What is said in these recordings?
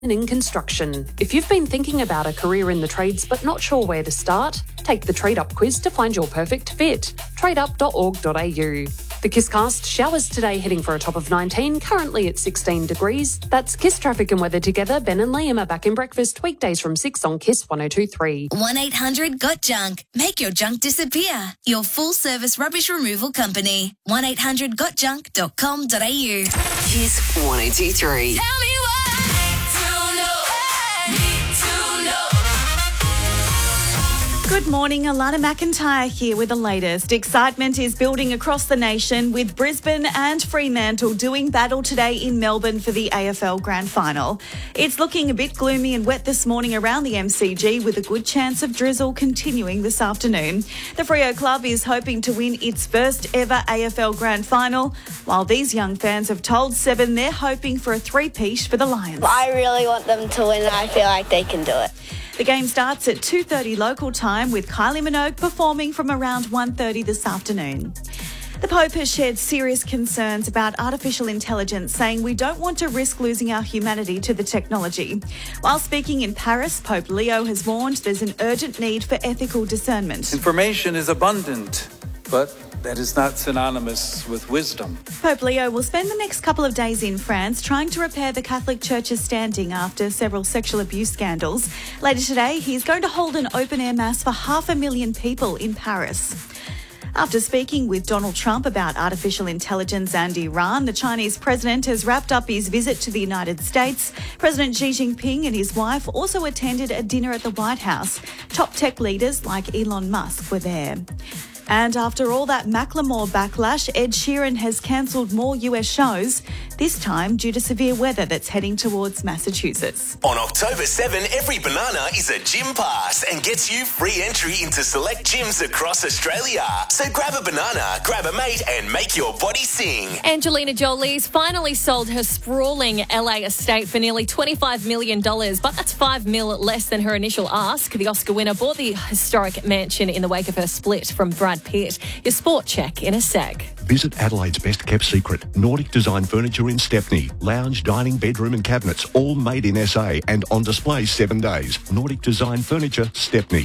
in construction. If you've been thinking about a career in the trades but not sure where to start, take the Trade Up quiz to find your perfect fit. tradeup.org.au. The KISScast showers today heading for a top of 19, currently at 16 degrees. That's KISS traffic and weather together. Ben and Liam are back in breakfast weekdays from 6 on KISS 102.3. 1-800-GOT-JUNK. Make your junk disappear. Your full-service rubbish removal company. 1-800-GOTJUNK.com.au. KISS 102.3. Tell me why. Good morning, Alana McIntyre here with the latest. Excitement is building across the nation with Brisbane and Fremantle doing battle today in Melbourne for the AFL Grand Final. It's looking a bit gloomy and wet this morning around the MCG with a good chance of drizzle continuing this afternoon. The Freo Club is hoping to win its first ever AFL Grand Final, while these young fans have told Seven they're hoping for a three-peat for the Lions. I really want them to win and I feel like they can do it. The game starts at 2:30 local time with Kylie Minogue performing from around 1:30 this afternoon. The Pope has shared serious concerns about artificial intelligence, saying we don't want to risk losing our humanity to the technology. While speaking in Paris, Pope Leo has warned there's an urgent need for ethical discernment. Information is abundant, but that is not synonymous with wisdom. Pope Leo will spend the next couple of days in France trying to repair the Catholic Church's standing after several sexual abuse scandals. Later today, he's going to hold an open-air mass for 500,000 people in Paris. After speaking with Donald Trump about artificial intelligence and Iran, the Chinese president has wrapped up his visit to the United States. President Xi Jinping and his wife also attended a dinner at the White House. Top tech leaders like Elon Musk were there. And after all that Macklemore backlash, Ed Sheeran has cancelled more US shows, this time due to severe weather that's heading towards Massachusetts. On October 7, every banana is a gym pass and gets you free entry into select gyms across Australia. So grab a banana, grab a mate and make your body sing. Angelina Jolie's finally sold her sprawling LA estate for nearly $25 million, but that's $5 million less than her initial ask. The Oscar winner bought the historic mansion in the wake of her split from Brad Pitt. Your sport check in a sec. Visit Adelaide's best kept secret, Nordic Design Furniture in Stepney. Lounge, dining, bedroom and cabinets, all made in SA and on display 7 days. Nordic Design Furniture, Stepney.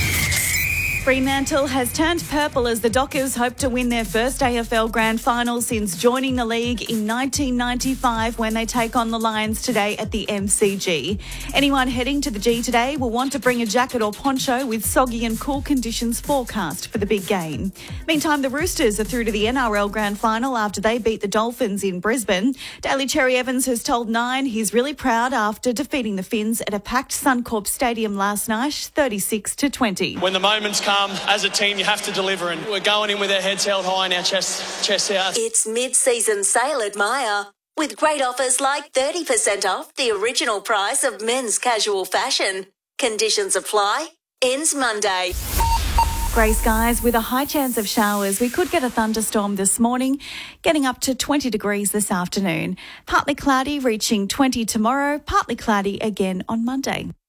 Fremantle has turned purple as the Dockers hope to win their first AFL Grand Final since joining the league in 1995 when they take on the Lions today at the MCG. Anyone heading to the G today will want to bring a jacket or poncho with soggy and cool conditions forecast for the big game. Meantime, the Roosters are through to the NRL Grand Final after they beat the Dolphins in Brisbane. Daly Cherry Evans has told Nine he's really proud after defeating the Finns at a packed Suncorp Stadium last night, 36-20. When the moments come, as a team, you have to deliver, and we're going in with our heads held high and our chests out. It's mid-season sale at Myer, with great offers like 30% off the original price of men's casual fashion. Conditions apply. Ends Monday. Grey skies with a high chance of showers. We could get a thunderstorm this morning, getting up to 20 degrees this afternoon. Partly cloudy, reaching 20 tomorrow, partly cloudy again on Monday.